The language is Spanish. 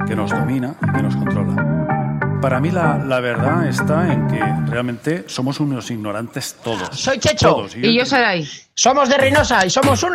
que nos domina y que nos controla. Para mí la verdad está en que realmente somos unos ignorantes todos. Soy Checho. Todos. Y yo Saray. Somos de Reynosa y somos unos